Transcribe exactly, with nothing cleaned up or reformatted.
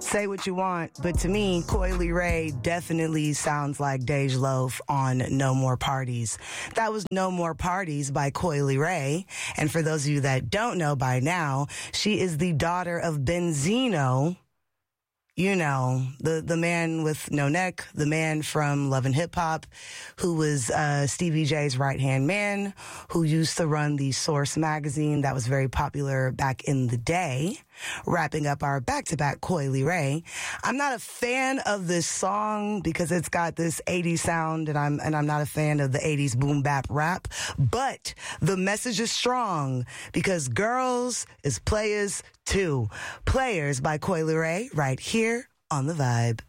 Say what you want, but to me, Coily Ray definitely sounds like Dej Loaf on No More Parties. That was No More Parties by Coily Ray. And for those of you that don't know by now, she is the daughter of Benzino. You know, the, the man with no neck, the man from Love and Hip Hop, who was uh, Stevie J's right-hand man, who used to run the Source magazine that was very popular back in the day. Wrapping up our back-to-back Coily Ray. I'm not a fan of this song because it's got this eighties sound, and I'm and I'm not a fan of the eighties boom bap rap. But the message is strong because girls is players too. Players by Coily Ray right here on The Vibe.